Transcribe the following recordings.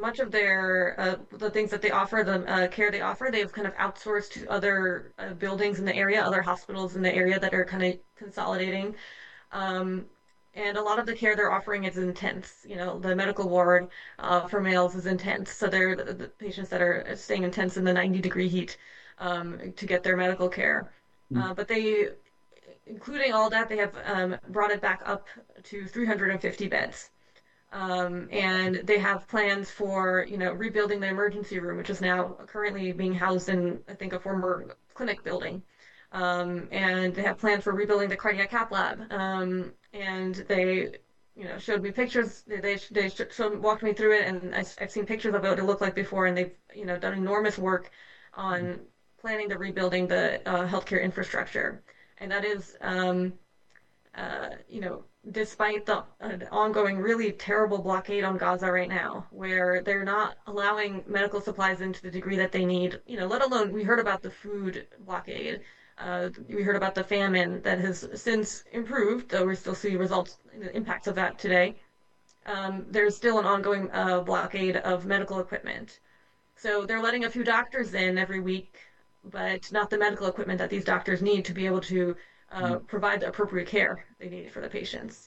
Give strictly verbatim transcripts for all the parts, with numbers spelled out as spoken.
much of their uh, the things that they offer, the uh, care they offer, they've kind of outsourced to other uh, buildings in the area, other hospitals in the area that are kind of consolidating. Um, and a lot of the care they're offering is intense. You know, the medical ward uh, for males is intense. So they're the, the patients that are staying intense in the ninety degree heat um, to get their medical care. Mm. Uh, but they, including all that, they have um, brought it back up to three hundred fifty beds. Um, and they have plans for, you know, rebuilding the emergency room, which is now currently being housed in, I think, a former clinic building. Um, and they have plans for rebuilding the cardiac cath lab. Um, and they, you know, showed me pictures. They they, they showed, walked me through it, and I, I've seen pictures of what it looked like before. And they've, you know, done enormous work on planning the rebuilding the uh, healthcare infrastructure. And that is, um, uh, you know, despite the uh, ongoing really terrible blockade on Gaza right now, where they're not allowing medical supplies into the degree that they need, you know, let alone we heard about the food blockade. Uh, we heard about the famine that has since improved, though we still see results, the impacts of that today. Um, there's still an ongoing uh, blockade of medical equipment. So they're letting a few doctors in every week, but not the medical equipment that these doctors need to be able to uh, provide the appropriate care they need for the patients.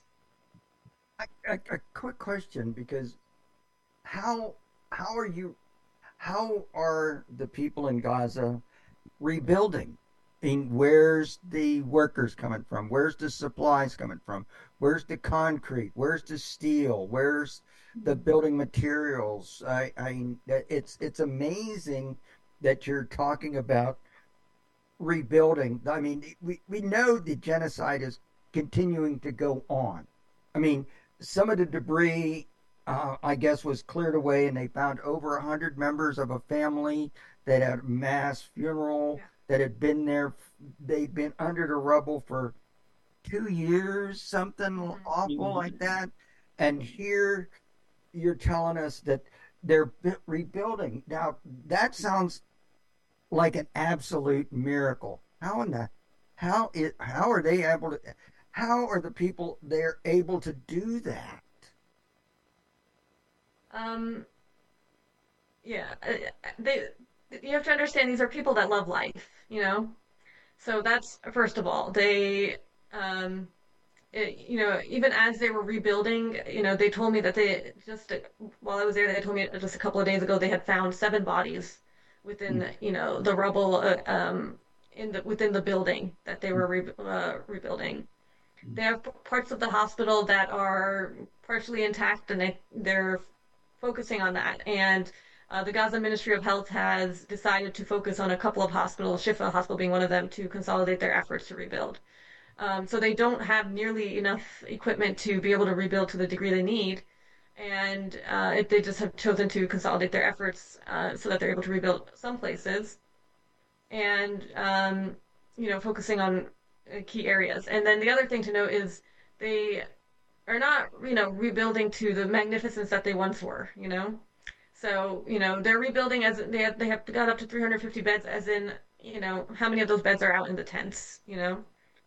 A, a, a quick question, because how how are you how are the people in Gaza rebuilding? I mean, where's the workers coming from? Where's the supplies coming from? Where's the concrete? Where's the steel? Where's the building materials? I, I it's it's amazing that you're talking about rebuilding. I mean, we, we know the genocide is continuing to go on. I mean, some of the debris, uh, I guess, was cleared away, and they found over a hundred members of a family that had a mass funeral Yeah. that had been there. They'd been under the rubble for two years, something Mm-hmm. awful like that. And here you're telling us that they're rebuilding. Now, that sounds like an absolute miracle. How in the how it how are they able to how are the people there able to do that? Um, yeah, uh, they you have to understand these are people that love life, you know? So that's first of all, they um it, you know, even as they were rebuilding, you know, they told me that they just while I was there, they told me just a couple of days ago they had found seven bodies within, you know, the rubble uh, um, in the within the building that they were re uh, rebuilding. They have parts of the hospital that are partially intact, and they they're focusing on that. And uh, the Gaza Ministry of Health has decided to focus on a couple of hospitals, Shifa Hospital being one of them, to consolidate their efforts to rebuild. Um, so they don't have nearly enough equipment to be able to rebuild to the degree they need. And uh, if they just have chosen to consolidate their efforts uh, so that they're able to rebuild some places and, um, you know, focusing on uh, key areas. And then the other thing to note is they are not, you know, rebuilding to the magnificence that they once were, you know? So, you know, they're rebuilding as they have, they have got up to three hundred fifty beds, as in, you know, how many of those beds are out in the tents, you know?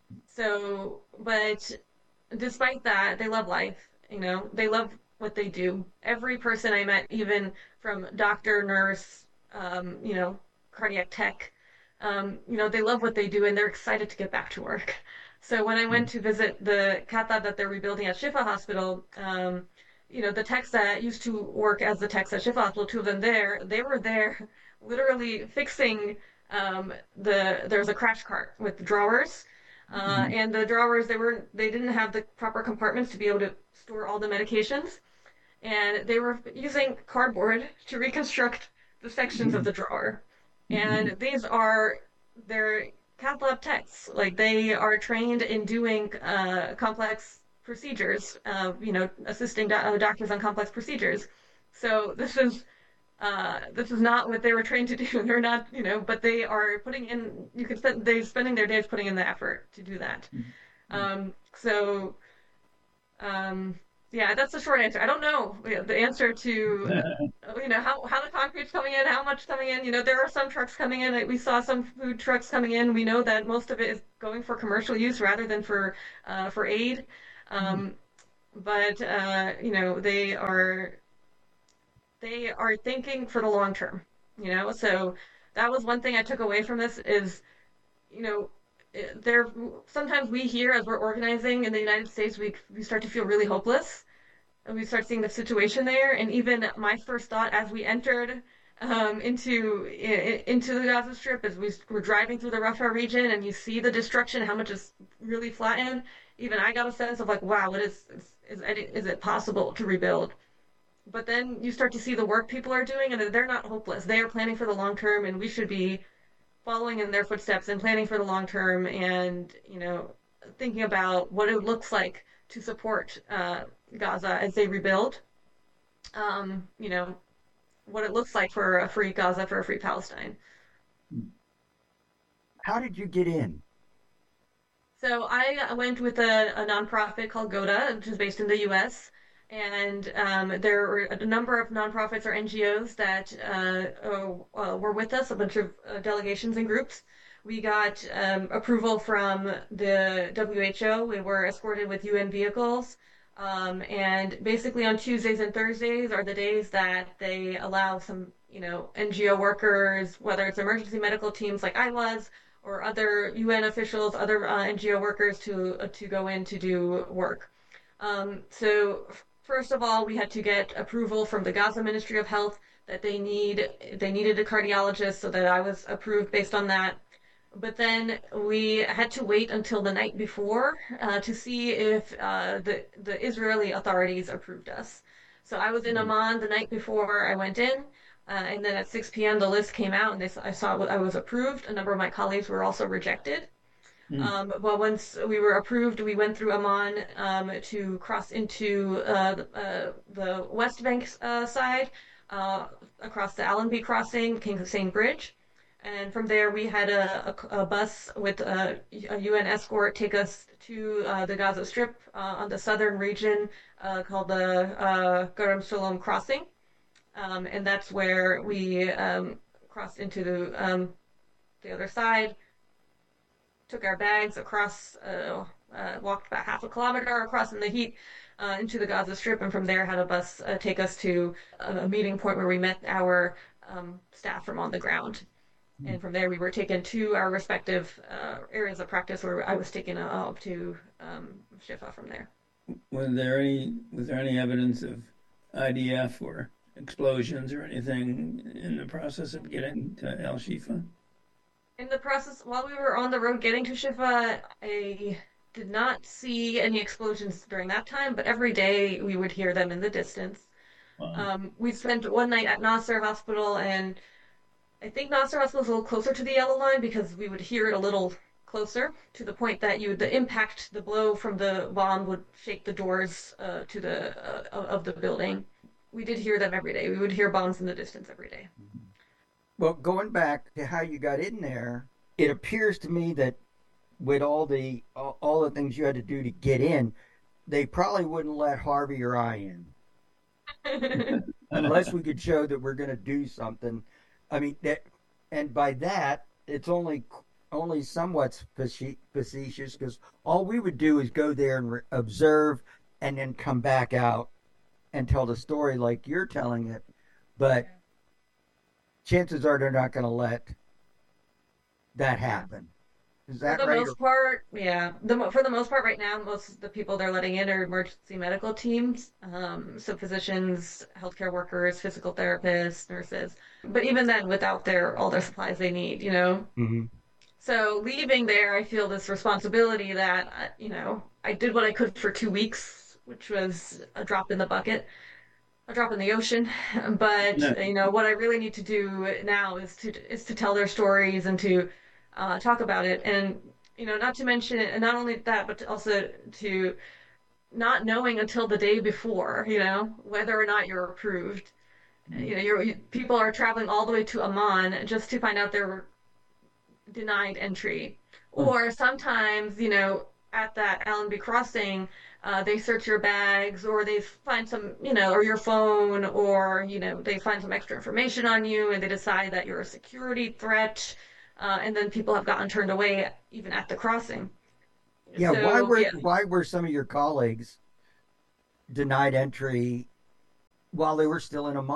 So, but despite that, they love life. You know, they love what they do. Every person I met, even from doctor, nurse, um, you know, cardiac tech, um, you know, they love what they do and they're excited to get back to work. So when I went to visit the cath lab that they're rebuilding at Shifa Hospital, um, you know, the techs that used to work as the techs at Shifa Hospital, two of them there, they were there literally fixing um, the, there's a crash cart with drawers uh, Mhm. and the drawers, they were they didn't have the proper compartments to be able to store all the medications, and they were using cardboard to reconstruct the sections of the drawer. And these are their cath lab techs, like they are trained in doing uh, complex procedures, uh, you know, assisting do- uh, doctors on complex procedures. So this is uh, this is not what they were trained to do. They're not, you know, but they are putting in. You could spend they're spending their days putting in the effort to do that. Um, so, um, yeah, that's the short answer. I don't know the answer to, uh, you know, how, how the concrete's coming in, how much coming in. You know, there are some trucks coming in. We saw some food trucks coming in. We know that most of it is going for commercial use rather than for, uh, for aid. Um, but, uh, you know, they are, they are thinking for the long term, you know? So that was one thing I took away from this is, you know, eh, there sometimes we here as we're organizing in the United States, we we start to feel really hopeless and we start seeing the situation there. And even my first thought as we entered um, into into the Gaza Strip, as we were driving through the Rafah region, and you see the destruction, how much is really flattened. Even I got a sense of like, wow, what is is is, is it possible to rebuild? But then you start to see the work people are doing, and they're not hopeless. They are planning for the long term, and we should be following in their footsteps and planning for the long term, and you know, thinking about what it looks like to support uh, Gaza as they rebuild. Um, you know, what it looks like for a free Gaza, for a free Palestine. How did you get in? So I went with a, a nonprofit called GOTA, which is based in the U S. And um, there were a number of nonprofits or N G Os that uh, uh, were with us, a bunch of uh, delegations and groups. We got um, approval from the W H O. We were escorted with U N vehicles. Um, and basically on Tuesdays and Thursdays are the days that they allow some, you know, N G O workers, whether it's emergency medical teams like I was, or other U N officials, other uh, N G O workers to uh, to go in to do work. Um, so first of all, we had to get approval from the Gaza Ministry of Health that they need they needed a cardiologist, so that I was approved based on that. But then we had to wait until the night before uh, to see if uh, the the Israeli authorities approved us. So I was in Amman the night before I went in, uh, and then at six p m the list came out, and they, I saw I was approved. A number of my colleagues were also rejected. Mm. Um, well, once we were approved, we went through Amman um, to cross into uh, the, uh, the West Bank uh, side, uh, across the Allenby crossing, King Hussein Bridge. And from there, we had a, a, a bus with a, a U N escort take us to uh, the Gaza Strip uh, on the southern region uh, called the uh, Kerem Shalom crossing. Um, and that's where we um, crossed into the, um, the other side, took our bags across, uh, uh, walked about half a kilometer across in the heat uh, into the Gaza Strip, and from there had a bus uh, take us to a, a meeting point where we met our um, staff from on the ground. And from there, we were taken to our respective uh, areas of practice, where I was taken uh, up to um, Shifa from there. Was there any was there any evidence of I D F or explosions or anything in the process of getting to El Shifa? In the process, while we were on the road getting to Shifa, I did not see any explosions during that time, but every day we would hear them in the distance. Wow. Um, we spent one night at Nasser Hospital, and I think Nasser Hospital is a little closer to the yellow line because we would hear it a little closer, to the point that you the impact, the blow from the bomb would shake the doors uh, to the uh, of the building. We did hear them every day. We would hear bombs in the distance every day. Well, going back to how you got in there, it appears to me that with all the all, all the things you had to do to get in, they probably wouldn't let Harvey or I in unless we could show that we're going to do something. I mean that, and by that, it's only only somewhat facetious because all we would do is go there and re- observe, and then come back out and tell the story like you're telling it. But chances are they're not going to let that Yeah. happen. Is For that the right? Or, most part, yeah. The for the most part, right now, most of the people they're letting in are emergency medical teams. Um, so physicians, healthcare workers, physical therapists, nurses. But even then, without their all their supplies they need, you know. mm-hmm. So leaving there, I feel this responsibility that uh, you know I did what I could for two weeks, which was a drop in the bucket, a drop in the ocean. But No. you know what I really need to do now is to is to tell their stories and to uh, talk about it, and you know not to mention and not only that, but also to not knowing until the day before, you know, whether or not you're approved. You know, you're, you, people are traveling all the way to Amman just to find out they're denied entry. Hmm. Or sometimes, you know, at that Allenby crossing, uh, they search your bags or they find some, you know, or your phone, or, you know, they find some extra information on you and they decide that you're a security threat. Uh, and then people have gotten turned away even at the crossing. Yeah. Why So, were yeah. why were some of your colleagues denied entry while they were still in Amman?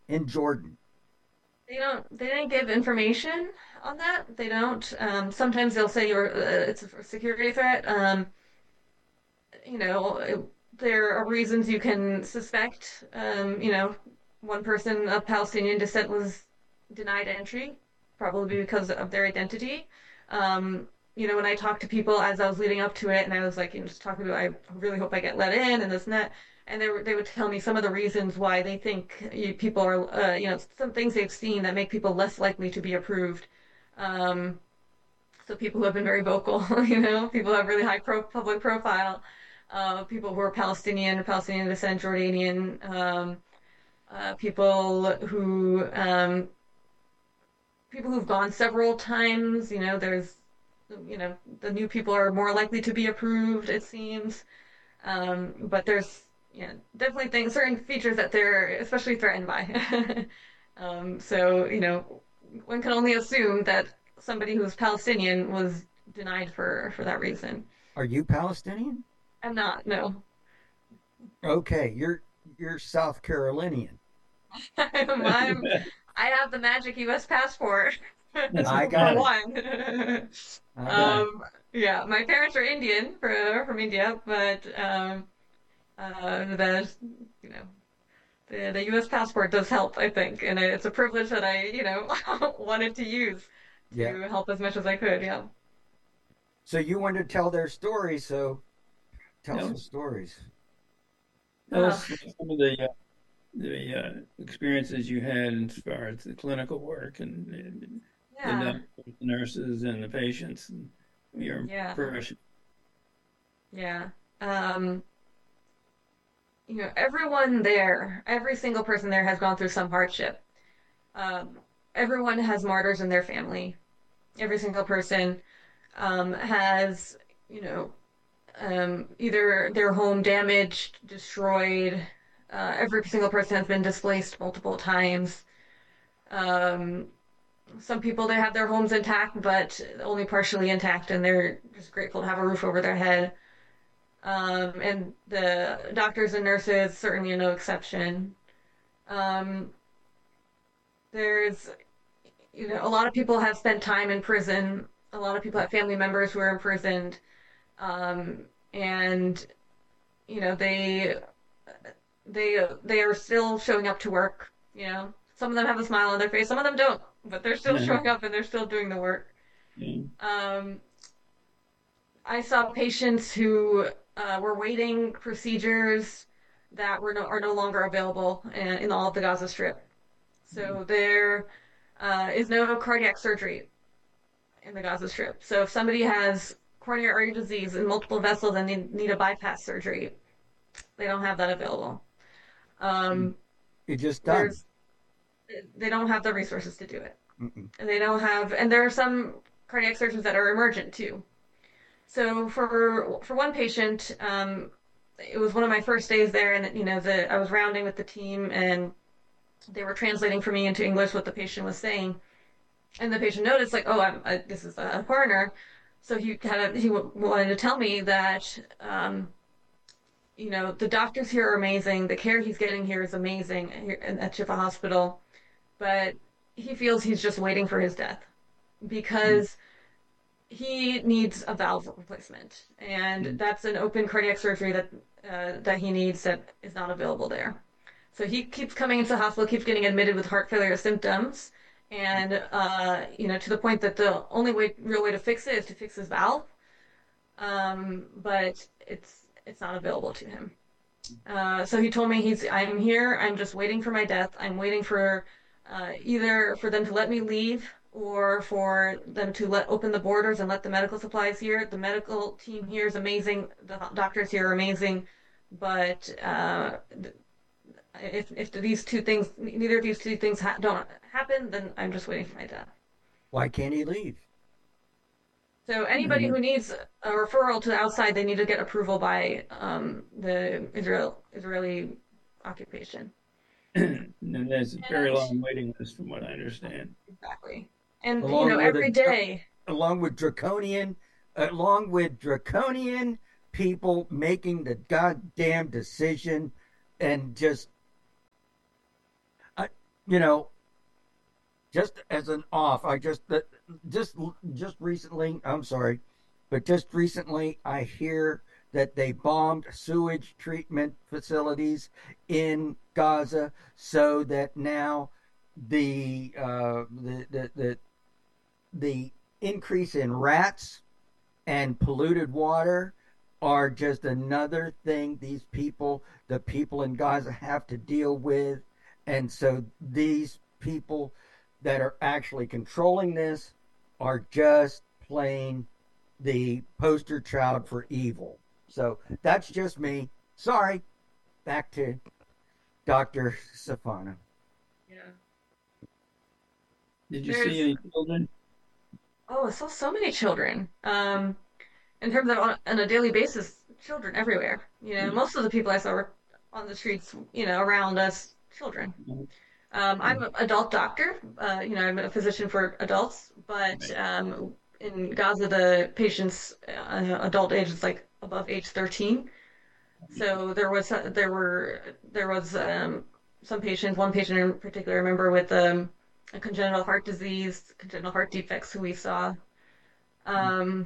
in Jordan? They don't. They didn't give information on that. They don't. Um, sometimes they'll say you're. Uh, it's a security threat. Um, you know, it, there are reasons you can suspect. Um, you know, one person of Palestinian descent was denied entry, probably because of their identity. Um, you know, when I talked to people as I was leading up to it, and I was like, you know, just talking about, I really hope I get let in, and this and that, and they were, they would tell me some of the reasons why they think you, people are, uh, you know, some things they've seen that make people less likely to be approved. Um, so people who have been very vocal, you know, people who have really high pro public profile, uh, people who are Palestinian, Palestinian descent, Jordanian, um, uh, people who um, people who've gone several times. You know, there's, you know, the new people are more likely to be approved, it seems. Um, but there's, yeah, definitely things, certain features that they're especially threatened by. um, so, you know, one can only assume that somebody who's Palestinian was denied for for that reason. Are you Palestinian? I'm not, no. Okay, you're you're South Carolinian. I'm, I'm I have the magic U S passport I for got it. one. I got it. um, yeah, my parents are Indian for from India, but um, uh, the you know the the U S passport does help, I think, and it's a privilege that I you know wanted to use Yeah. to help as much as I could. Yeah. So you wanted to tell their story, so tell Tell some us, stories. tell Uh, us some of the uh, the uh, experiences you had as far as the clinical work and, and the yeah. doctors, the nurses, and the patients, and your Yeah. impression. Yeah. Um, you know, everyone there, every single person there has gone through some hardship. Um, everyone has martyrs in their family. Every single person um, has, you know, um, either their home damaged, destroyed. Uh, every single person has been displaced multiple times. Um, some people, they have their homes intact, but only partially intact, and they're just grateful to have a roof over their head. Um, and the doctors and nurses certainly are no exception. Um, there's, you know, a lot of people have spent time in prison. A lot of people have family members who are imprisoned. Um, and, you know, they they they are still showing up to work. You know, some of them have a smile on their face, some of them don't, but they're still showing up and they're still doing the work. Yeah. Um, I saw patients who uh, were waiting procedures that were no, are no longer available in, in all of the Gaza Strip. So there uh, is no cardiac surgery in the Gaza Strip. So if somebody has coronary artery disease in multiple vessels and they need a bypass surgery, they don't have that available. Um, You're just done. there's they don't have the resources to do it, Mm-mm. and they don't have, and there are some cardiac surgeons that are emergent too. So for for one patient, um, it was one of my first days there, and you know, the I was rounding with the team, and they were translating for me into English what the patient was saying, and the patient noticed, like, oh, I'm, I, this is a coroner, so he kind of he w- wanted to tell me that, um, you know, the doctors here are amazing, the care he's getting here is amazing here at Shifa Hospital, but he feels he's just waiting for his death because he needs a valve replacement, and that's an open cardiac surgery that uh, that he needs that is not available there. So he keeps coming into the hospital, keeps getting admitted with heart failure symptoms, and uh, you know, to the point that the only way, real way to fix it is to fix his valve, um, but it's it's not available to him. Uh, so he told me he's I'm here. I'm just waiting for my death. I'm waiting for uh, either for them to let me leave or for them to let open the borders and let the medical supplies here. The medical team here is amazing. The doctors here are amazing, but uh, if if these two things, neither of these two things ha don't happen, then I'm just waiting for my death. Why can't he leave? So anybody Mhm. who needs a referral to the outside, they need to get approval by um, the Israel Israeli occupation. And there's a very And long waiting list, from what I understand. exactly. And you know, Along with every a day, along with draconian, along with draconian people making the goddamn decision, and just I, you know, just as an off, I just that just just recently, I'm sorry, but just recently I hear that they bombed sewage treatment facilities in Gaza so that now the uh, the, the the the increase in rats and polluted water are just another thing these people, the people in Gaza, have to deal with. And so these people that are actually controlling this are just plain the poster child for evil. So that's just me. Sorry. Back to doctor Safana. Yeah. Did you see There's any children? oh, I saw so many children. Um, in terms of on, on a daily basis, children everywhere. You know, most of the people I saw were on the streets, you know, around us, children. Um, I'm an adult doctor. Uh, you know, I'm a physician for adults, but Right. um, in Gaza, the patients' uh, adult age is like above age thirteen. So there was there were there was um, some patients, one patient in particular, I remember with um, a congenital heart disease, congenital heart defects, who we saw. Um,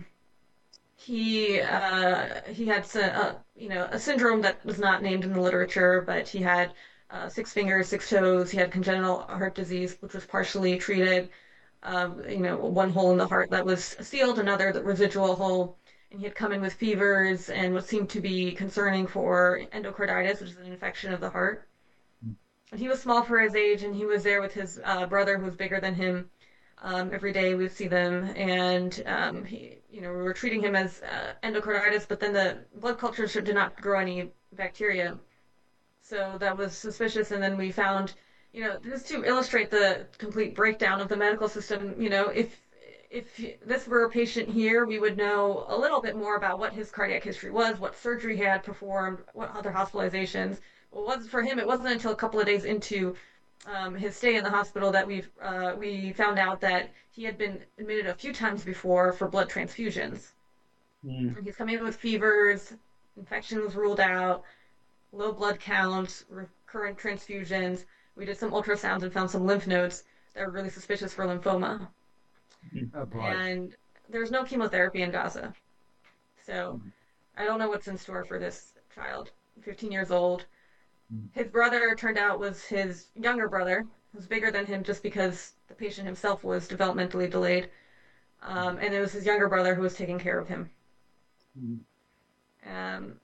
he uh, he had uh, you know a syndrome that was not named in the literature, but he had uh, six fingers, six toes. He had congenital heart disease, which was partially treated. Um, you know, one hole in the heart that was sealed, another the residual hole, and he had come in with fevers and what seemed to be concerning for endocarditis, which is an infection of the heart. And he was small for his age, and he was there with his uh, brother, who was bigger than him. Um, every day we'd see them, and um, he, you know, we were treating him as uh, endocarditis, but then the blood cultures did not grow any bacteria, so that was suspicious. And then we found, you know, just to illustrate the complete breakdown of the medical system, you know, if if this were a patient here, we would know a little bit more about what his cardiac history was, what surgery he had performed, what other hospitalizations. Well, it was for him, it wasn't until a couple of days into um, his stay in the hospital that we uh, we found out that he had been admitted a few times before for blood transfusions. Mm. And he's coming in with fevers, infection was ruled out, low blood counts, recurrent transfusions. We did some ultrasounds and found some lymph nodes that were really suspicious for lymphoma. Mm. Oh boy. And there's no chemotherapy in Gaza. So I don't know what's in store for this child, fifteen years old. His brother turned out was his younger brother, who's bigger than him just because the patient himself was developmentally delayed. Um, and it was his younger brother who was taking care of him. Mm. Um,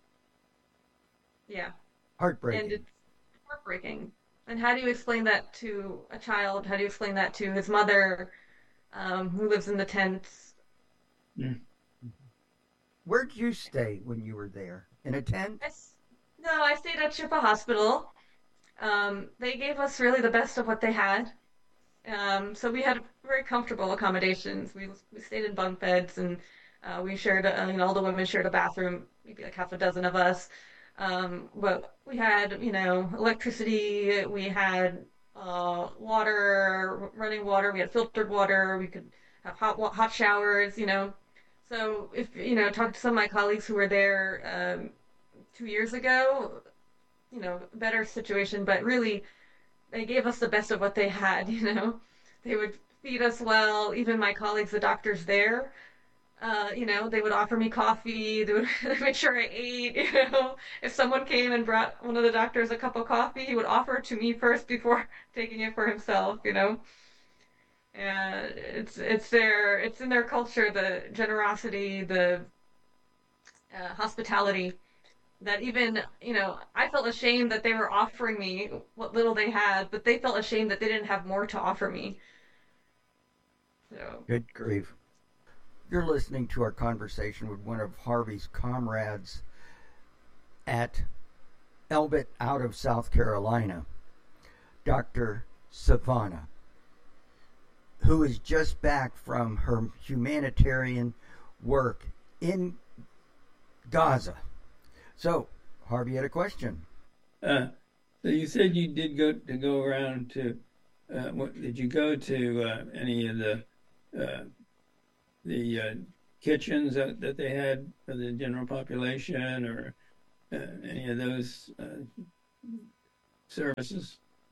yeah. And Heartbreaking. it's heartbreaking. And how do you explain that to a child? How do you explain that to his mother, um, who lives in the tents? Mm. Where'd you stay when you were there? In a tent? I s- no, I stayed at Chippa Hospital. Um, they gave us really the best of what they had. Um, so we had very comfortable accommodations. We we stayed in bunk beds, and uh, we shared, uh, you know, all the women shared a bathroom, maybe like half a dozen of us. Um, but we had, you know, electricity, we had uh, water, running water, we had filtered water, we could have hot hot showers, you know. So if, you know, talk to some of my colleagues who were there um, two years ago, you know, better situation, but really they gave us the best of what they had, you know. They would feed us well. Even my colleagues, the doctors there, uh, you know, they would offer me coffee. They would make sure I ate, you know. If someone came and brought one of the doctors a cup of coffee, he would offer it to me first before taking it for himself, you know. And it's it's their it's in their culture, the generosity, the uh, hospitality, that even, you know, I felt ashamed that they were offering me what little they had, but they felt ashamed that they didn't have more to offer me. So, Good grief. You're listening to our conversation with one of Harvey's comrades at Elbit out of South Carolina, doctor Savannah, who is just back from her humanitarian work in Gaza. So, Harvey had a question. Uh, so you said you did go to go around to. Uh, what, did you go to uh, any of the uh, the uh, kitchens that, that they had for the general population, or uh, any of those uh, services?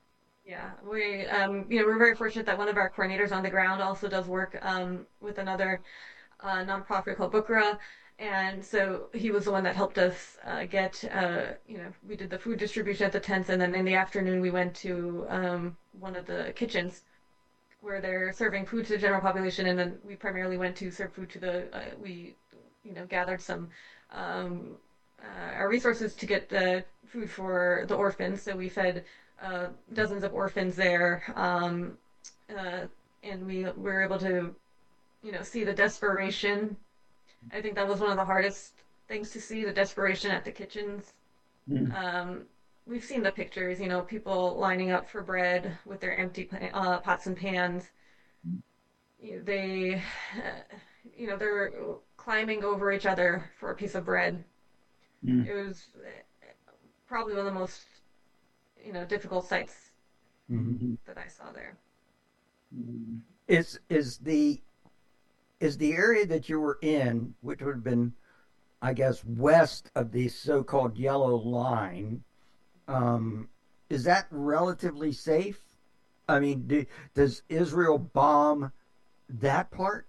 Yeah, we um you know we're very fortunate that one of our coordinators on the ground also does work um with another uh, nonprofit called Bukra, and so he was the one that helped us uh, get uh you know we did the food distribution at the tents, and then in the afternoon we went to um one of the kitchens where they're serving food to the general population, and then we primarily went to serve food to the uh, we you know gathered some um, uh, our resources to get the food for the orphans. So we fed uh, dozens of orphans there, um, uh, and we were able to you know see the desperation. I think that was one of the hardest things to see, the desperation at the kitchens. Mm. Um, we've seen the pictures, you know, people lining up for bread with their empty uh, pots and pans. They, uh, you know, they're climbing over each other for a piece of bread. Mm. It was probably one of the most, you know, difficult sights Mm-hmm. Mhm. that I saw there. Mhm. Is is the is the area that you were in, which would have been, I guess, west of the so-called yellow line, um, is that relatively safe? I mean, do, does Israel bomb that part?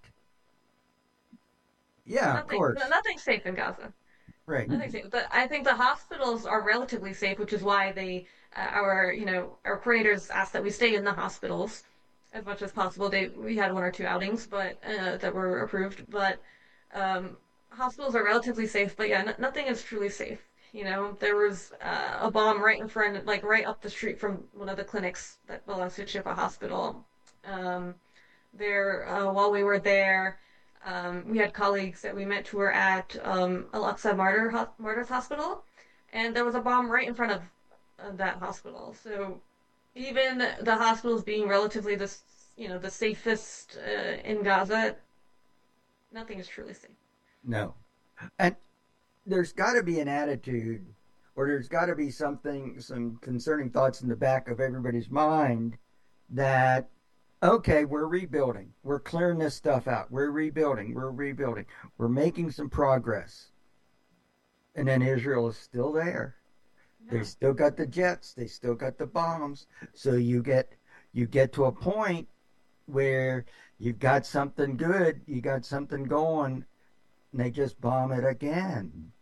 Yeah, of Nothing, course. nothing's safe in Gaza. Right. Nothing's safe. But I think the hospitals are relatively safe, which is why they, uh, our, you know, our coordinators asked that we stay in the hospitals as much as possible. They, we had one or two outings, but uh, that were approved. But um, hospitals are relatively safe. But yeah, n nothing is truly safe. You know, there was uh, a bomb right in front, like right up the street from one of the clinics that belongs to Shifa Hospital. Um, there uh, while we were there. Um, we had colleagues that we met who were at um, Al-Aqsa Martyr, Ho- Martyrs Hospital, and there was a bomb right in front of uh, that hospital. So even the hospitals being relatively the you know the safest uh, in Gaza, nothing is truly safe. No. And there's got to be an attitude, or there's got to be something, some concerning thoughts in the back of everybody's mind that, okay, we're rebuilding. We're clearing this stuff out. We're rebuilding. We're rebuilding. We're making some progress. And then Israel is still there. They Yeah, still got the jets. They still got the bombs. So you get you get to a point where you've got something good, you got something going, and they just bomb it again.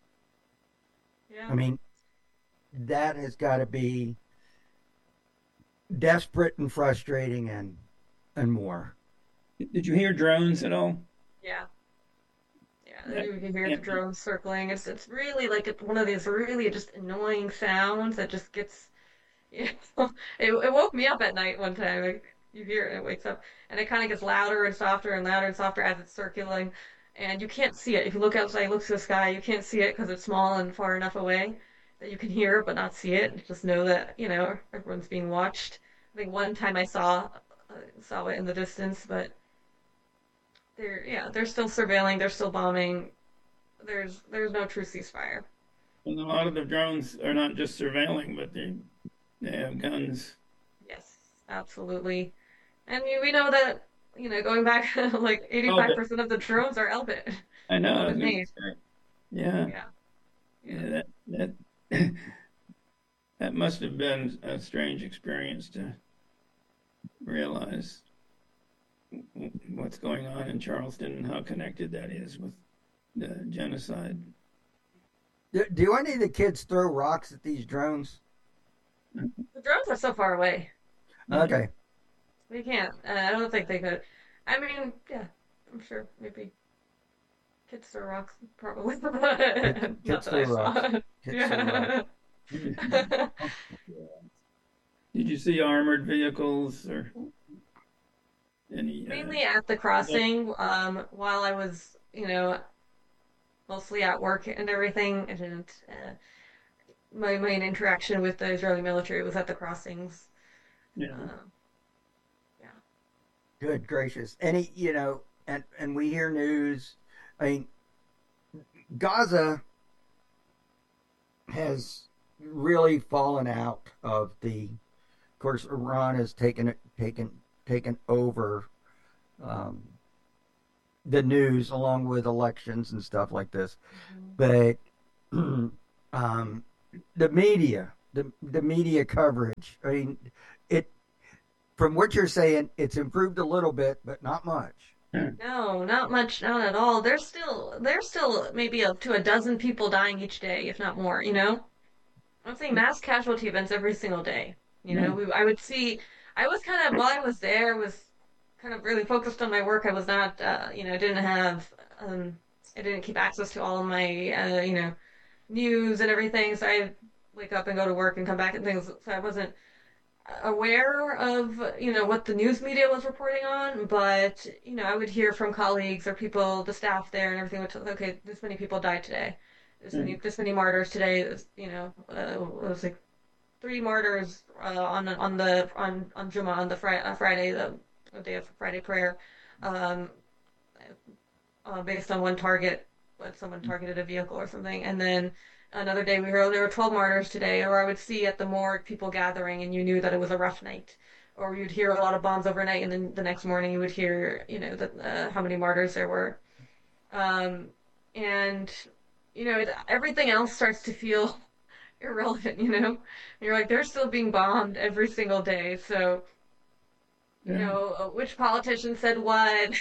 I yeah. mean, that has got to be desperate and frustrating and and more. Did you hear drones at all? Yeah. Yeah, That, you can hear the and, drones circling. It's it's really like it's one of these really just annoying sounds that just gets you know, it it woke me up at night one time. Like you hear it, it wakes up, and it kind of gets louder and softer and louder and softer as it's circling, and you can't see it. If you look outside, look to the sky, you can't see it because it's small and far enough away that you can hear it but not see it. Just know that you know everyone's being watched. I think one time I saw uh, saw it in the distance, but they're yeah they're still surveilling, they're still bombing. There's there's no true ceasefire. and a lot of the drones are not just surveilling, but they they have guns. Yes, absolutely. And we we know that, you know, going back, like Oh, but eighty-five percent of the drones are Elbit. I know. I was Elbit going to made. say, yeah, Yeah, yeah. yeah. That that that must have been a strange experience to realize what's going on in Charleston and how connected that is with the genocide. Do, do any of the kids throw rocks at these drones? The drones are so far away. Mm. Okay, We can't. Uh, I don't think they could. I mean, yeah, I'm sure maybe kids throw rocks, probably. kids, Not kids that throw I rocks. saw. Kids throw rocks. Yeah. Did you see armored vehicles or any? Uh, Mainly at the crossing, um, while I was, you know, mostly at work and everything, I didn't. Uh, my main interaction with the Israeli military was at the crossings. yeah. Uh, yeah. Good gracious. Any, you know, and and we hear news. I mean, Gaza has really fallen out of the. Of course, Iran has taken it, taken taken over um, the news along with elections and stuff like this. Mhm. But um, the media, the the media coverage. I mean, it from what you're saying, it's improved a little bit, but not much. No, not much, not at all. There's still there's still maybe up to a dozen people dying each day, if not more, you know? I'm seeing mass casualty events every single day. You know, Yeah. we, I would see, I was kind of, while I was there, was kind of really focused on my work. I was not, uh, you know, I didn't have, um, I didn't keep access to all of my, uh, you know, news and everything. So I wake up and go to work and come back and things. So I wasn't aware of, you know, what the news media was reporting on, but, you know, I would hear from colleagues or people, the staff there and everything would tell, okay, this many people died today. This many, Mm. this many martyrs today. This, you know, uh, it was like three martyrs uh, on on the on on Juma on the Fri uh, Friday, the, the day of Friday prayer, um, uh, based on one target, when someone targeted a vehicle or something, and then another day we heard there were twelve martyrs today, or I would see at the morgue people gathering, and you knew that it was a rough night. Or you'd hear a lot of bombs overnight, and then the next morning you would hear, you know, that uh, how many martyrs there were. Um, and you know, it, everything else starts to feel irrelevant, you know? You're like, they're still being bombed every single day. So, you Yeah. know, uh, which politician said what,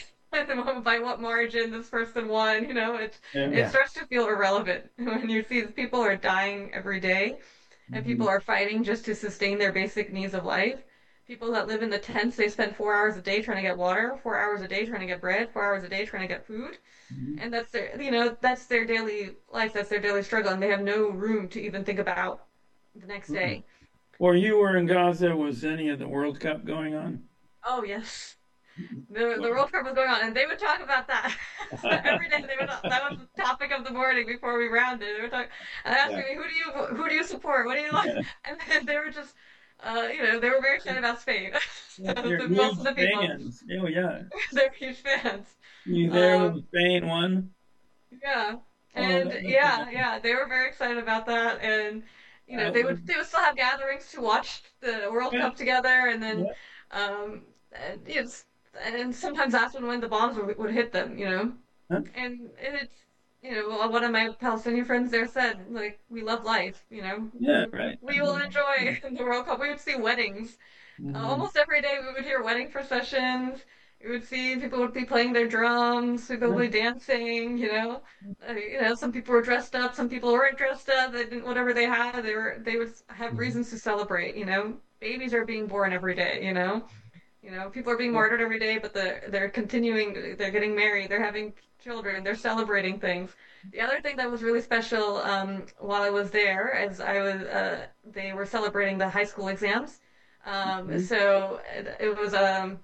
by what margin this person won, you know, it, Yeah. it Yeah. starts to feel irrelevant when you see people are dying every day and people Mhm. are fighting just to sustain their basic needs of life. People that live in the tents, they spend four hours a day trying to get water, four hours a day trying to get bread, four hours a day trying to get food. Mhm. And that's their, you know, that's their daily life, that's their daily struggle, and they have no room to even think about the next Mm-mm. day. Or you were in Gaza, was any of the World Cup going on? Oh yes, the the Well, World Cup was going on, and they would talk about that. So every day they would. That was the topic of the morning before we rounded. They would talk and ask yeah. me, "Who do you who do you support? What do you like?" And then they were just, uh, you know, they were very excited about Spain. Yeah, So you're the- most of huge the people, fans. Oh yeah. they're huge fans. You there Um, when Spain won? Yeah. Oh, And that must have yeah, been. yeah, they were very excited about that. And you know, That they was, would they would still have gatherings to watch the World yeah, Cup together, and then yeah. um and it's and sometimes that's when when the bombs would, would hit them, you know. Huh? And it's you know, one of my Palestinian friends there said, like, we love life, you know. Yeah, right. We will enjoy the World Cup. We would see weddings uh, Mhm. almost every day we would hear wedding processions. We would see people would be playing their drums, people would be dancing, you know. Uh, you know, some people were dressed up, some people weren't dressed up. They didn't, whatever they had, they were they would have Mhm. reasons to celebrate, you know. Babies are being born every day, you know. You know, people are being martyred every day, but they're they're continuing, they're getting married, they're having children, they're celebrating things. The other thing that was really special um, while I was there, as I was, uh, they were celebrating the high school exams. Um, Mhm. so it, it was um,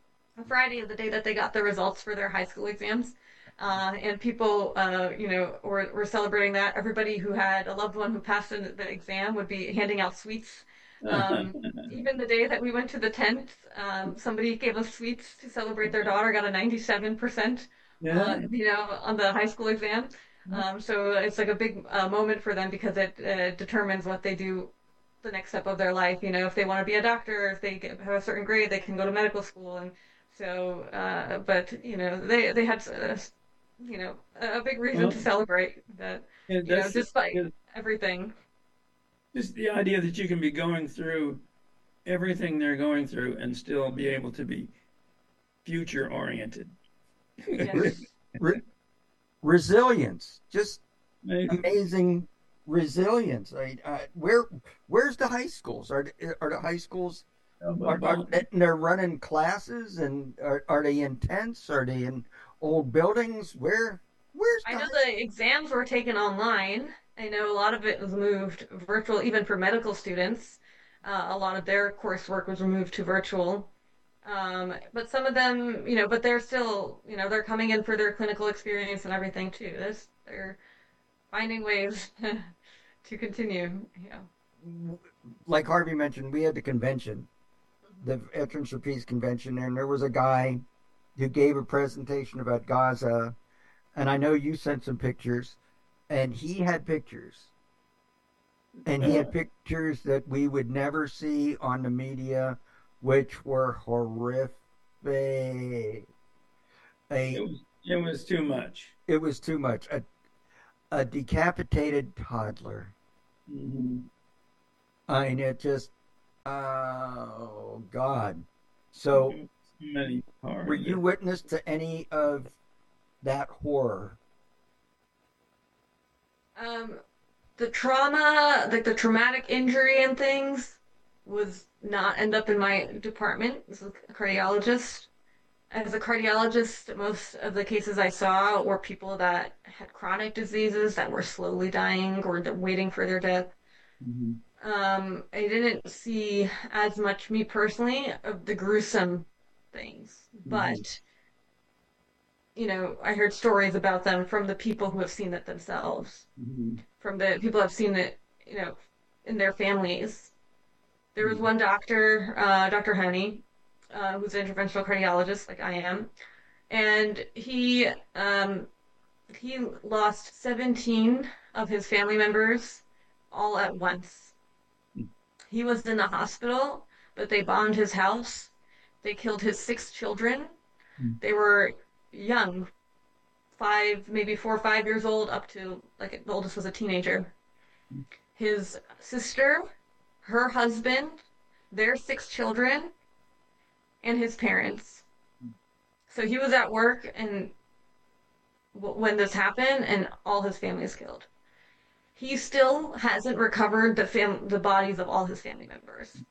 a Friday of the day that they got the results for their high school exams. Uh, and people, uh, you know, were, were celebrating that. Everybody who had a loved one who passed in the exam would be handing out sweets. Um, even the day that we went to the tent, um, somebody gave us sweets to celebrate their daughter got a ninety-seven percent, uh, Yeah. you know, on the high school exam. Um, so it's like a big uh, moment for them because it uh, determines what they do the next step of their life. You know, if they want to be a doctor, if they get, have a certain grade, they can go to medical school. And so, uh, but you know, they they had uh, you know a big reason to Well, celebrate that. yeah, You know, that's the, despite yeah, everything. just the idea that you can be going through everything they're going through and still be able to be future oriented. Re- Yes. re- resilience, just Amazing. amazing resilience. I, uh, where where's the high schools? Are are the high schools are, are Bomb. they, they're running classes and are, are they in tents? Are they in old buildings? Where where's I the know high the exams were taken online. I know a lot of it was moved virtual, even for medical students. Uh, a lot of their coursework was moved to virtual. Um, but some of them, you know, but they're still, you know, they're coming in for their clinical experience and everything too. This, they're finding ways to continue. Yeah. like Harvey mentioned, we had the convention, the Veterans for Peace convention, and there was a guy who gave a presentation about Gaza, and I know you sent some pictures, and he had pictures, and he Uh, had pictures that we would never see on the media, which were horrific. it A was it was too much. It was too much. A, a decapitated toddler. Mhm. I mean, it just, oh God. So, Many were horror. you witness to any of that horror? Um, the trauma, like the traumatic injury and things, was not end up in my department as a cardiologist. As a cardiologist, most of the cases I saw were people that had chronic diseases that were slowly dying or waiting for their death. Mhm. Um, I didn't see as much, me personally, of the gruesome things, Mhm. but you know, I heard stories about them from the people who have seen it themselves, Mhm. from the people who have seen it, you know, in their families. There was Mhm. one doctor, uh, Doctor Honey, uh, who's an interventional cardiologist, like I am, and he um, he lost seventeen of his family members all at once. He was in the hospital, but they bombed his house. They killed his six children. Mhm. They were young, five, maybe four or five years old, up to like the oldest was a teenager. His sister, her husband, their six children, and his parents. So he was at work and when this happened, and all his family is killed. He still hasn't recovered the fam- the bodies of all his family members.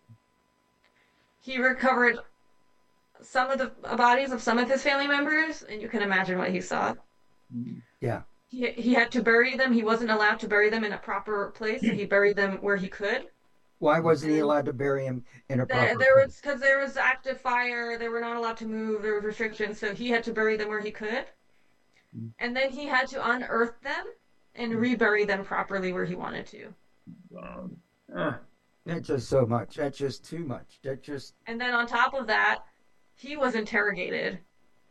He recovered some of the bodies of some of his family members, and you can imagine what he saw. Mhm. Yeah. He, he had to bury them. He wasn't allowed to bury them in a proper place, so he buried them where he could. Why wasn't he And allowed to bury him in a there, proper there place? was because there was active fire. They were not allowed to move. There was restrictions, so he had to bury them where he could, and then he had to unearth them and rebury them properly where he wanted to. Wow. Ah. That's just so much. That's just too much. That just, And then on top of that, he was interrogated.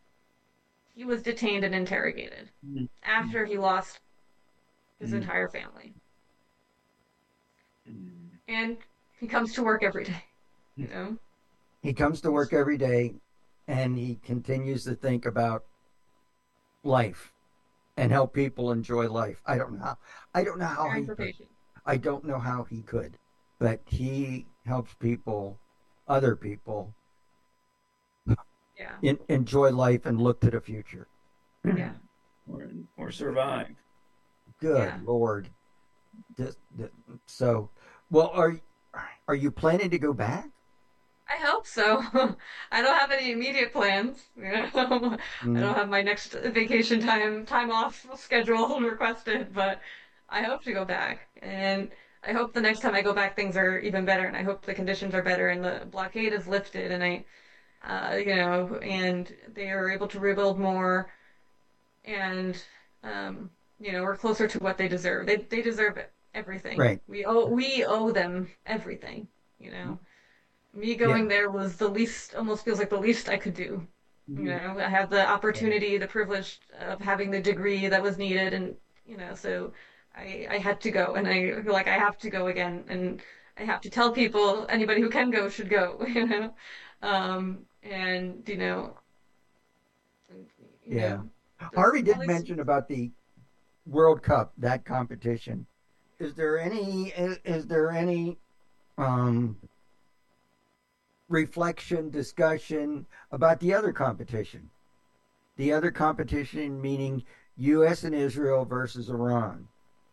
He was detained and interrogated Mhm. after he lost his Mhm. entire family. Mhm. And he comes to work every day, you know? he comes to work every day and he continues to think about life and help people enjoy life. I don't know how, I don't know how Caring he for could. patients. I don't know how he could, but he helps people, other people, Yeah, in, enjoy life and look to the future. yeah, Or or survive. Good yeah. Lord. Just, so, well, are are you planning to go back? I hope so. I don't have any immediate plans. You know? I Mm, don't have my next vacation time time off schedule requested, but I hope to go back. And I hope the next time I go back things are even better, and I hope the conditions are better and the blockade is lifted and I uh, you know, and they are able to rebuild more and um, you know, we're closer to what they deserve. They they deserve everything. right. We owe we owe them everything, you know. Me Yeah. going there was the least, almost feels like the least I could do. You Mhm. know, I have the Yeah. opportunity, the privilege of having the degree that was needed, and you know, so I I had to go, and I feel like I have to go again, and I have to tell people anybody who can go should go. You know, um, and you know, you Yeah. know, just Harvey all did these. mention about the World Cup, that competition. Is there any is, is there any um reflection, discussion about the other competition? The other competition meaning U S and Israel versus Iran.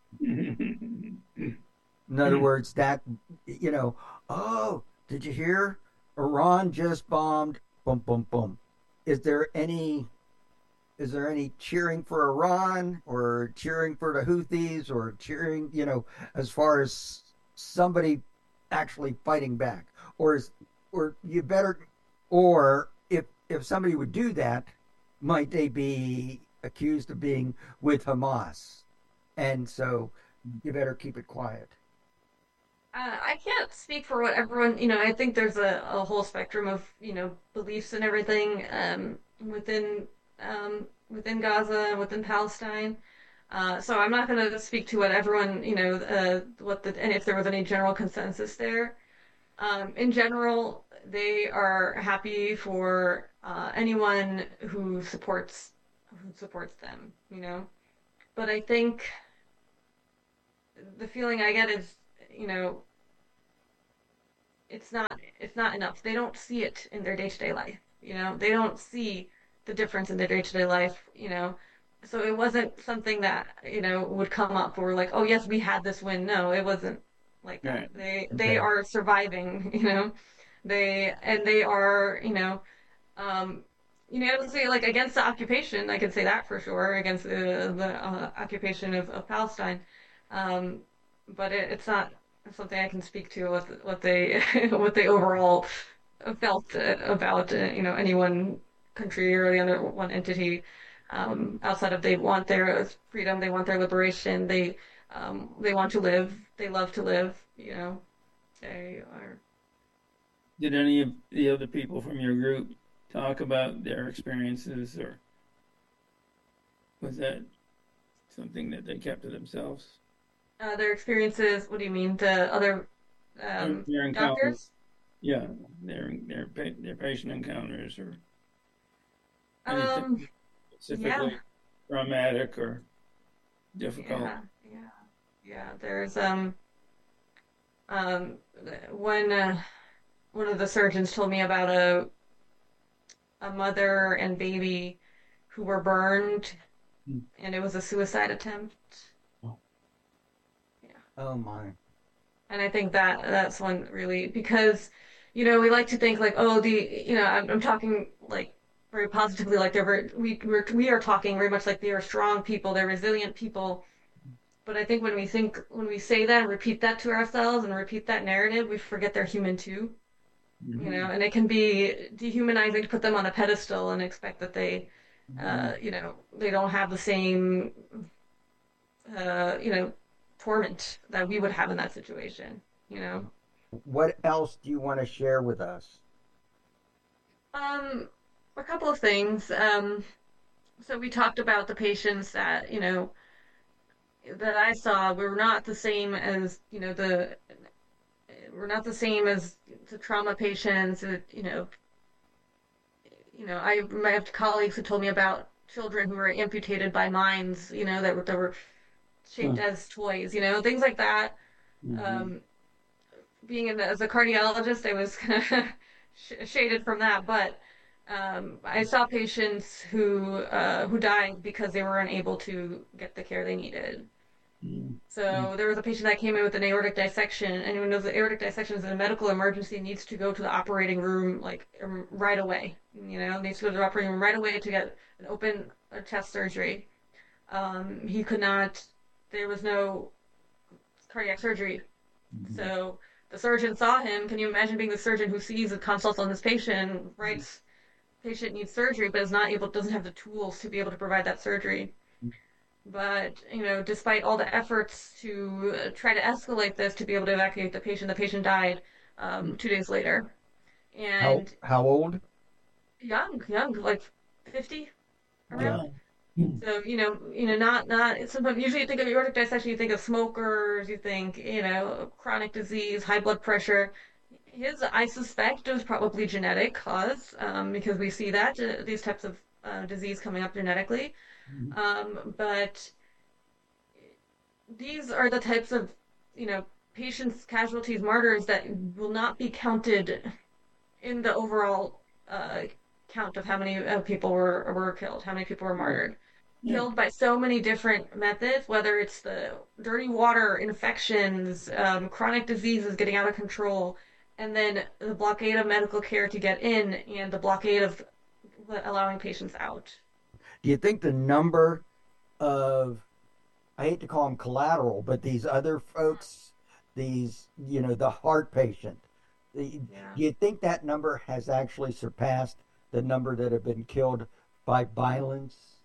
In other words, that you know, oh, did you hear? Iran just bombed. Boom, boom, boom. Is there any is there any cheering for Iran or cheering for the Houthis or cheering, you know, as far as somebody actually fighting back? Or is or you better or if if somebody would do that, might they be accused of being with Hamas? And so you better keep it quiet. Uh, I can't speak for what everyone, you know, I think there's a, a whole spectrum of, you know, beliefs and everything um, within um, within Gaza and within Palestine. Uh, so I'm not going to speak to what everyone, you know, uh, what the and if there was any general consensus there. Um, in general, they are happy for uh, anyone who supports who supports them, you know. But I think the feeling I get is, you know, it's not it's not enough. They don't see it in their day-to-day life, you know. They don't see the difference in their day-to-day life, you know. So it wasn't something that, you know, would come up where we're like, oh yes, we had this win. No, it wasn't like that. Right. They they Okay. are surviving, you know. They and they are, you know, um, unanimously like against the occupation. I can say that for sure, against the the uh, occupation of, of Palestine. Um, but it, it's not something I can speak to what what they what they overall felt uh, about uh, you know any one country or the other one entity. Um, outside of they want their freedom, they want their liberation, they um, they want to live, they love to live. You know, they are. Did any of the other people from your group talk about their experiences, or was that something that they kept to themselves? Uh, their experiences, what do you mean? The other Their, um, their encounter, doctors? yeah, their their pa- their patient encounters, or anything Um, yeah, specifically traumatic or difficult. yeah, yeah, yeah. There's um um when uh, one of the surgeons told me about a a mother and baby who were burned, Mm. and it was a suicide attempt. Yeah, Oh my. and I think that that's one really because you know we like to think like oh the you know I'm, I'm talking like very positively like they're very we we're, we are talking very much like they are strong people, they're resilient people. But I think when we think, when we say that and repeat that to ourselves and repeat that narrative, we forget they're human too, you know, Hmm. and it can be dehumanizing to put them on a pedestal and expect that they, Hmm. uh, you know, they don't have the same, uh, you know, torment that we would have in that situation, you know. What else do you want to share with us? Um, a couple of things. Um, so we talked about the patients that, you know, that I saw were not the same as, you know, the we're not the same as the trauma patients. uh, You know, you know, I, I have colleagues who told me about children who were amputated by mines. You know, that were, that were shaped as toys. You know, things like that. Hmm. Um, being in, as a cardiologist, I was kind of sh- shaded from that, but um, I saw patients who uh, who died because they were unable to get the care they needed. Hmm. So there was a patient that came in with an aortic dissection. Anyone knows that aortic dissection is a medical emergency, needs to go to the operating room like um, right away. You know, needs to go to the operating room right away to get an open uh, chest surgery. Um, he could not. There was no cardiac surgery. Hmm. So the surgeon saw him. Can you imagine being the surgeon who sees and consults on this patient, writes patient needs surgery, but is not able, doesn't have the tools to be able to provide that surgery? But, you know, despite all the efforts to uh, try to escalate this to be able to evacuate the patient, the patient died um, two days later. How And how old? young, young, like fifty Yeah. around. Wow. Hmm. So, you know, you know, not, not, sometimes usually you think of aortic dissection, you think of smokers, you think, you know, chronic disease, high blood pressure. His, I suspect, is probably genetic cause, um, because we see that, uh, these types of uh, disease coming up genetically. Um, but these are the types of, you know, patients, casualties, martyrs that will not be counted in the overall uh, count of how many uh, people were were killed, how many people were Right. martyred. Yeah. Killed by so many different methods, whether it's the dirty water, infections, um, chronic diseases getting out of control, and then the blockade of medical care to get in, and the blockade of allowing patients out. Do you think the number of, I hate to call them collateral, but these other folks, these, you know, the heart patient, the, do Yeah. you think that number has actually surpassed the number that have been killed by violence?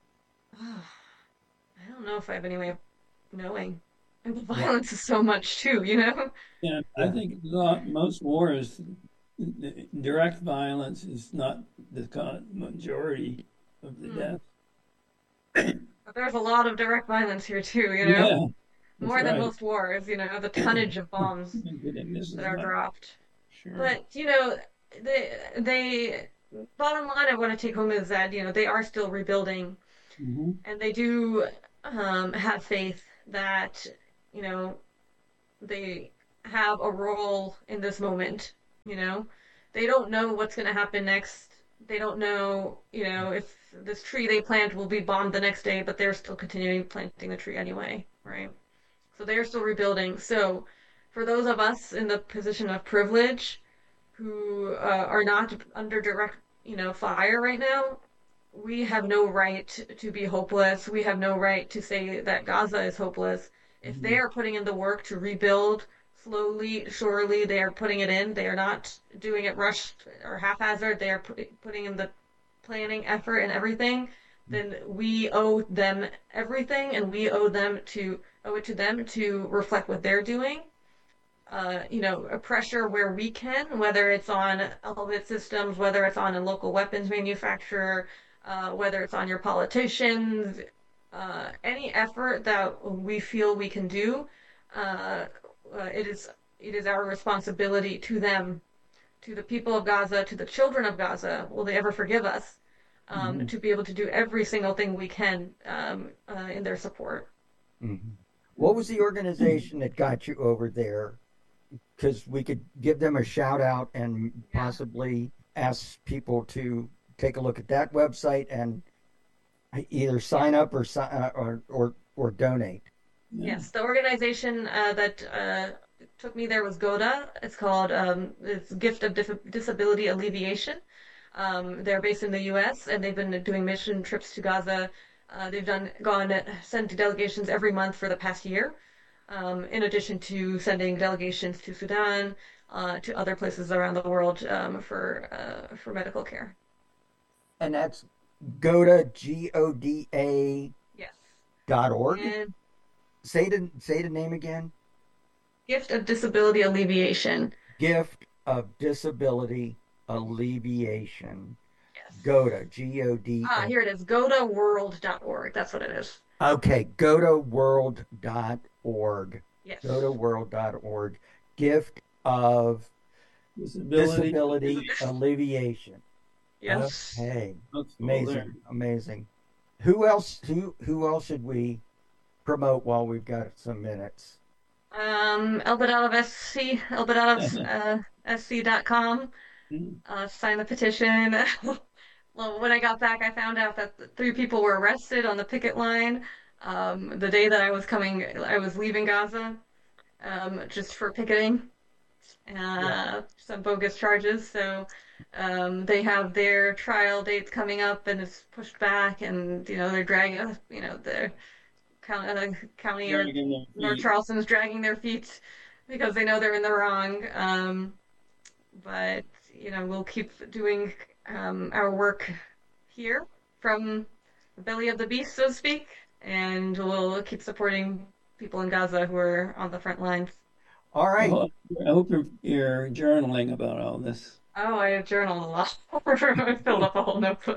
I don't know if I have any way of knowing. And the Yeah. violence is so much too, you know? And I Yeah. think a lot, most wars, the direct violence is not the co- majority of the Hmm. deaths. But there's a lot of direct violence here too, you know? Yeah, that's More than right. most wars, you know, the tonnage of bombs This that is are much. dropped. Sure. But, you know, they, they, bottom line I want to take home is that, you know, they are still rebuilding Hmm. and they do um, have faith that, you know, they have a role in this moment, you know? They don't know what's going to happen next. They don't know, you know, if this tree they plant will be bombed the next day, but they're still continuing planting the tree anyway, right? So they're still rebuilding. So for those of us in the position of privilege who uh, are not under direct, you know, fire right now, we have no right to be hopeless. We have no right to say that Gaza is hopeless. If they Mhm. are putting in the work to rebuild slowly, surely, they are putting it in. They are not doing it rushed or haphazard. They are put, putting in the planning, effort, and everything. Then we owe them everything, and we owe them to owe it to them to reflect what they're doing. Uh, you know, a pressure where we can, whether it's on Elbit Systems, whether it's on a local weapons manufacturer, uh, whether it's on your politicians, uh, any effort that we feel we can do, uh, uh, it is it is our responsibility to them, to the people of Gaza, to the children of Gaza. Will they ever forgive us? Um, Mhm. to be able to do every single thing we can um, uh, in their support. Mhm. What was the organization that got you over there? Because we could give them a shout out and Yeah. possibly ask people to take a look at that website and either Yeah. sign up or si- uh, or or or donate. Yeah. Yes, the organization uh, that uh, took me there was GODA. It's called um, it's Gift of Dif Disability Alleviation. Um, they're based in the U S and they've been doing mission trips to Gaza. Uh, they've done gone sent delegations every month for the past year. Um, in addition to sending delegations to Sudan, uh, to other places around the world um, for uh, for medical care. And that's Goda, G O D A Yes, dot org. and Say the say the name again. Gift of Disability Alleviation. Gift of Disability Alleviation. Yes. Goda, G O D Ah, A. here it is, goda world dot org. That's what it is. Okay, goda world dot org. goda Yes. world dot org. Gift of Disability. Disability Alleviation. Yes. Okay. That's all there. Amazing. Amazing. Who else who who else should we promote while we've got some minutes? Um, Elbit out of S C, Elbit out of uh, S C dot com. Uh, sign the petition. Well, when I got back, I found out that th- three people were arrested on the picket line um, the day that I was coming, I was leaving Gaza, um, just for picketing, Yeah. uh, some bogus charges. So um, they have their trial dates coming up, and it's pushed back, and you know they're dragging, uh, you know, the county, uh, county or Dragging their North feet. Charleston's dragging their feet because they know they're in the wrong. Um, but you know, we'll keep doing um, our work here from the belly of the beast, so to speak, and we'll keep supporting people in Gaza who are on the front lines. All right. Well, I hope you're, you're journaling about all this. Oh, I journal a lot. I filled up a whole notebook.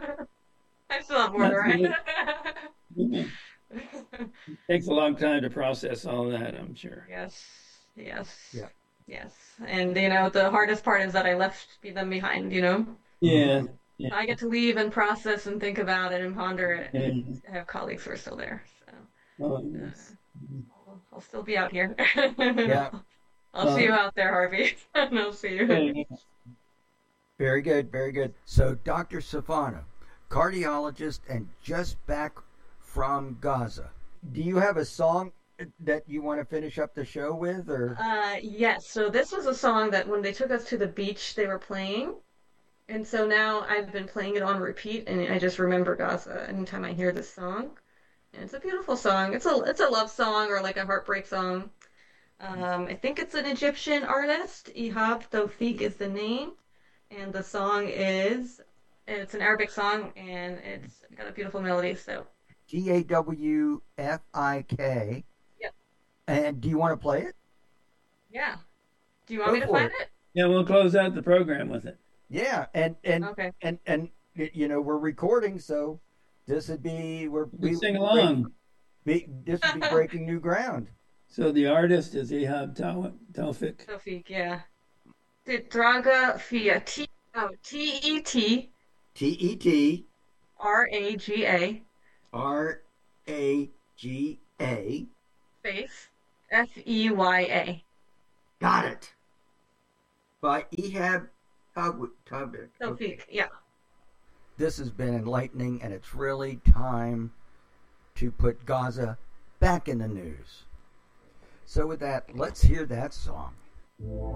I still have more to That's write. good. Yeah. Takes a long time to process all that, I'm sure. Yes, yes, Yeah. yes. And you know, the hardest part is that I left them behind, you know. Yeah. Mhm. Yeah. I get to leave and process and think about it and ponder it, and Yeah. I have colleagues who are still there. So Oh, uh, yes. I'll, I'll still be out here. Yeah. I'll see you Well, out there, Harvey. I'll see you. okay. Very good. Very good. So, Doctor Savannah, cardiologist and just back from Gaza. Do you have a song that you want to finish up the show with, or? Uh, yes. So this was a song that when they took us to the beach, they were playing. And so now I've been playing it on repeat, and I just remember Gaza anytime I hear this song. And it's a beautiful song. It's a it's a love song or like a heartbreak song. Um, I think it's an Egyptian artist. Ihab Tawfiq is the name, and the song is it's an Arabic song, and it's got a beautiful melody. So G A W F I K. yep, And do you want to play it? yeah. Do you want Go me to for find it. it? Yeah, we'll close out the program with it. Yeah, and and Okay. and and you know we're recording, so this would be we're You can we sing break along. be, this would be breaking new ground. So the artist is Ihab Taw- Tawfik. Tawfiq, yeah. Titraga Fia. T oh T E T T E T R A G A R A G A space F E Y A. Got it. By Ehab Tawfik. Tawfiq, yeah. This has been enlightening, and it's really time to put Gaza back in the news. So with that, let's hear that song.